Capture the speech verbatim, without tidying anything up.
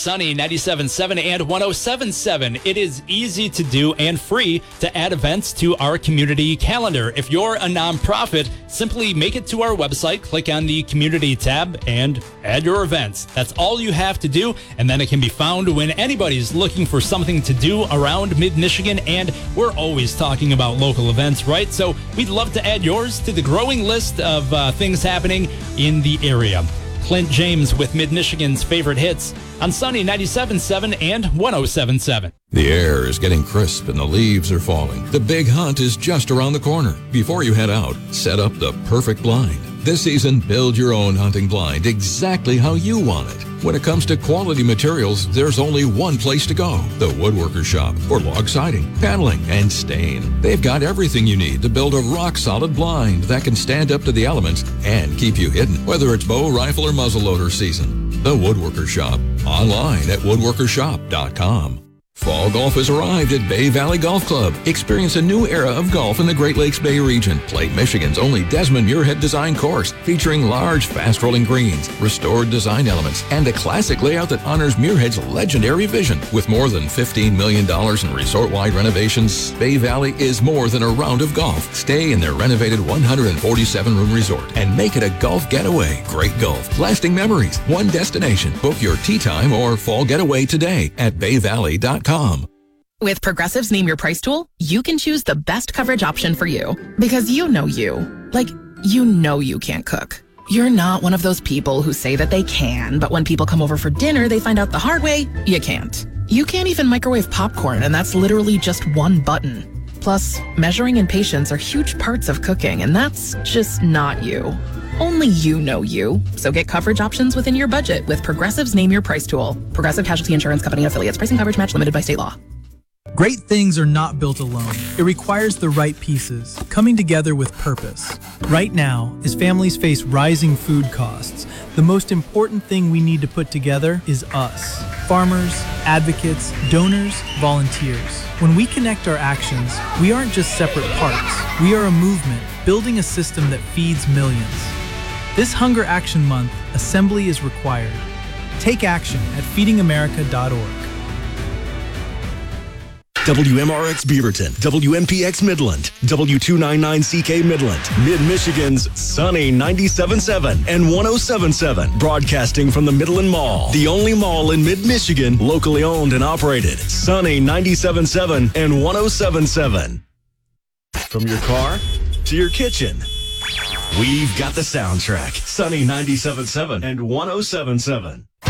Sunny ninety-seven point seven and one oh seven point seven. It is easy to do and free to add events to our community calendar. If you're a nonprofit, simply make it to our website, click on the community tab, and add your events. That's all you have to do, and then it can be found when anybody's looking for something to do around Mid-Michigan, and we're always talking about local events, right? So we'd love to add yours to the growing list of uh, things happening in the area. Clint James with Mid-Michigan's favorite hits on Sunny ninety-seven point seven and one oh seven point seven. The air is getting crisp and the leaves are falling. The big hunt is just around the corner. Before you head out, set up the perfect blind. This season, build your own hunting blind exactly how you want it. When it comes to quality materials, there's only one place to go. The Woodworker Shop for log siding, paneling, and stain. They've got everything you need to build a rock-solid blind that can stand up to the elements and keep you hidden, whether it's bow, rifle, or muzzleloader season. The Woodworker Shop. Online at woodworker shop dot com. Fall golf has arrived at Bay Valley Golf Club. Experience a new era of golf in the Great Lakes Bay region. Play Michigan's only Desmond Muirhead design course, featuring large, fast-rolling greens, restored design elements, and a classic layout that honors Muirhead's legendary vision. With more than fifteen million dollars in resort-wide renovations, Bay Valley is more than a round of golf. Stay in their renovated one hundred forty-seven room resort and make it a golf getaway. Great golf, lasting memories, one destination. Book your tee time or fall getaway today at bay valley dot com. With Progressive's Name Your Price tool, you can choose the best coverage option for you. Because you know you. Like, you know you can't cook. You're not one of those people who say that they can, but when people come over for dinner, they find out the hard way, you can't. You can't even microwave popcorn, and that's literally just one button. Plus, measuring and patience are huge parts of cooking, and that's just not you. Only you know you. So get coverage options within your budget with Progressive's Name Your Price tool. Progressive Casualty Insurance Company and affiliates. Pricing coverage match limited by state law. Great things are not built alone. It requires the right pieces, coming together with purpose. Right now, as families face rising food costs, the most important thing we need to put together is us. Farmers, advocates, donors, volunteers. When we connect our actions, we aren't just separate parts. We are a movement, building a system that feeds millions. This Hunger Action Month, assembly is required. Take action at feeding america dot org. W M R X Beaverton, W M P X Midland, W two ninety-nine C K Midland, Mid-Michigan's Sunny ninety-seven point seven and one oh seven point seven, broadcasting from the Midland Mall, the only mall in Mid-Michigan, locally owned and operated. Sunny ninety-seven point seven and one oh seven point seven. From your car to your kitchen, we've got the soundtrack. Sunny ninety-seven point seven and one oh seven point seven.